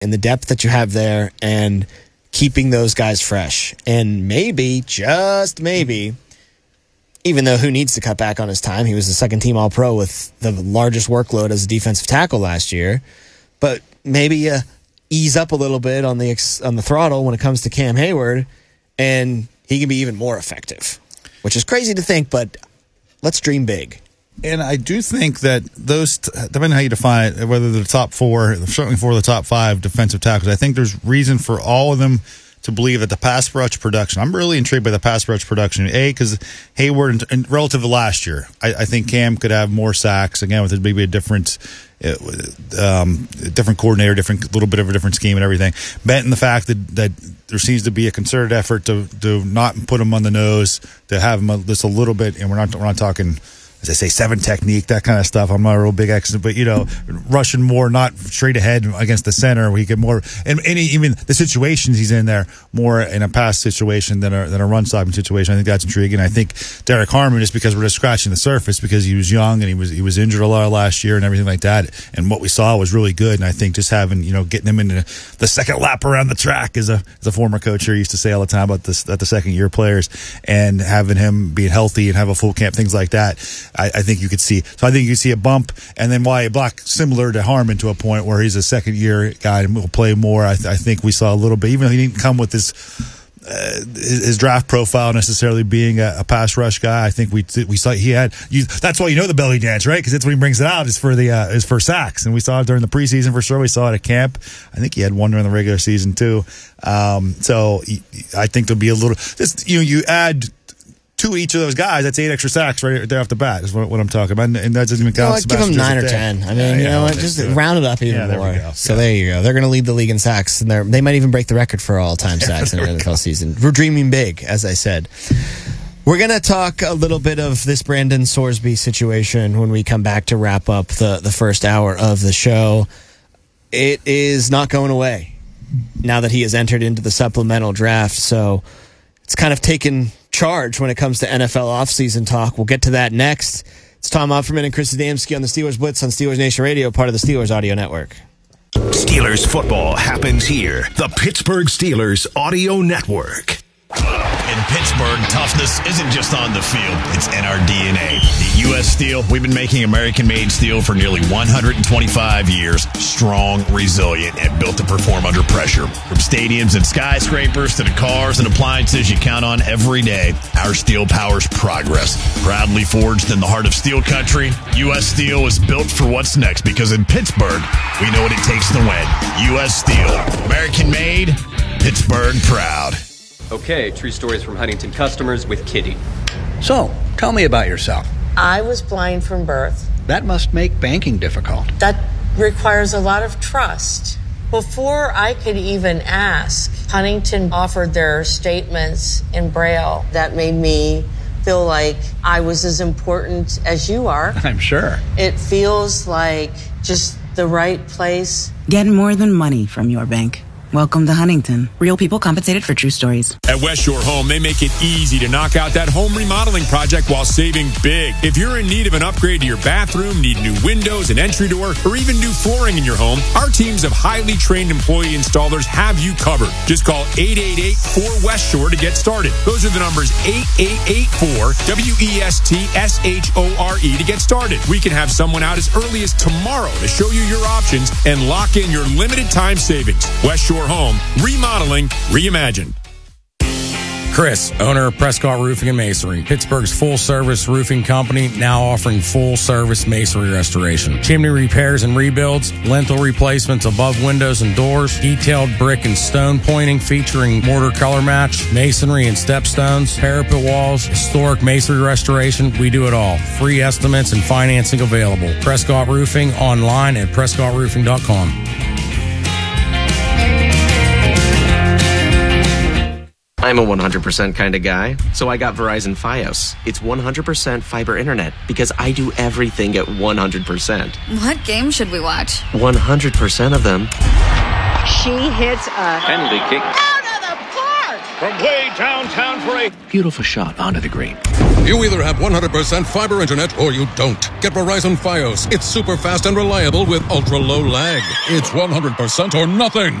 and the depth that you have there and keeping those guys fresh. And maybe, just maybe, even though who needs to cut back on his time? He was the second team All-Pro with the largest workload as a defensive tackle last year. But maybe ease up a little bit on the throttle when it comes to Cam Hayward, and he can be even more effective, which is crazy to think, but let's dream big. And I do think that those, depending on how you define it, whether they're the top four, certainly four of the top five defensive tackles, I think there's reason for all of them to believe that the pass rush production, I'm really intrigued by the pass rush production. Because Hayward, and relative to last year, I think Cam could have more sacks, again, with maybe a different coordinator, little bit of a different scheme and everything. Benton, the fact that there seems to be a concerted effort to not put him on the nose, to have him just a little bit, and we're not talking, as I say, 7 technique, that kind of stuff. I'm not a real big expert, but, rushing more, not straight ahead against the center, where he get more, and even the situations he's in there, more in a pass situation than a run stopping situation. I think that's intriguing. I think Derek Harmon, just because we're just scratching the surface, because he was young and he was injured a lot last year and everything like that. And what we saw was really good. And I think just having, getting him into the second lap around the track, as a former coach here used to say all the time about the second year players, and having him be healthy and have a full camp, things like that. I think you could see. So I think you see a bump, and then Wyatt Black, similar to Harmon, to a point where he's a second-year guy and will play more. I think we saw a little bit, even though he didn't come with his draft profile necessarily being a pass rush guy. I think we saw he had. That's why the belly dance, right? Because that's when he brings it out is for sacks, and we saw it during the preseason for sure. We saw it at camp. I think he had one during the regular season too. So I think there'll be a little. You add 2 each of those guys, that's 8 extra sacks right there off the bat, is what I'm talking about. And that doesn't even count. Give them 9 or 10. I mean, just round it up even more. So there you go. They're going to lead the league in sacks, and they might even break the record for all-time sacks in an NFL season. We're dreaming big, as I said. We're going to talk a little bit of this Brandon Sorsby situation when we come back to wrap up the first hour of the show. It is not going away now that he has entered into the supplemental draft, so it's kind of taken charge when it comes to NFL offseason talk. We'll get to that next. It's Tom Opferman and Chris Adamski on the Steelers Blitz on Steelers Nation Radio, part of the Steelers Audio Network. Steelers football happens here. The Pittsburgh Steelers Audio Network. In Pittsburgh, toughness isn't just on the field, it's in our DNA. The U.S. Steel, we've been making American-made steel for nearly 125 years. Strong, resilient, and built to perform under pressure. From stadiums and skyscrapers to the cars and appliances you count on every day, our steel powers progress. Proudly forged in the heart of steel country, U.S. Steel is built for what's next, because in Pittsburgh, we know what it takes to win. U.S. Steel, American-made, Pittsburgh proud. Okay, true stories from Huntington customers with Kitty. So, tell me about yourself. I was blind from birth. That must make banking difficult. That requires a lot of trust. Before I could even ask, Huntington offered their statements in Braille. That made me feel like I was as important as you are. I'm sure. It feels like just the right place. Get more than money from your bank. Welcome to Huntington. Real people compensated for true stories. At West Shore Home, they make it easy to knock out that home remodeling project while saving big. If you're in need of an upgrade to your bathroom, need new windows, an entry door, or even new flooring in your home, our teams of highly trained employee installers have you covered. Just call 888-4West Shore to get started. Those are the numbers 8884-WESTSHORE to get started. We can have someone out as early as tomorrow to show you your options and lock in your limited time savings. West Shore Home, remodeling, reimagined. Chris, owner of Prescott Roofing and Masonry, Pittsburgh's full-service roofing company, now offering full-service masonry restoration. Chimney repairs and rebuilds, lintel replacements above windows and doors, detailed brick and stone pointing featuring mortar color match, masonry and stepstones, parapet walls, historic masonry restoration. We do it all. Free estimates and financing available. Prescott Roofing, online at PrescottRoofing.com. I'm a 100% kind of guy, so I got Verizon Fios. It's 100% fiber internet because I do everything at 100%. What game should we watch? 100% of them. She hits a penalty kick out of the park from way downtown for a beautiful shot onto the green. You either have 100% fiber internet or you don't. Get Verizon Fios. It's super fast and reliable with ultra low lag. It's 100% or nothing.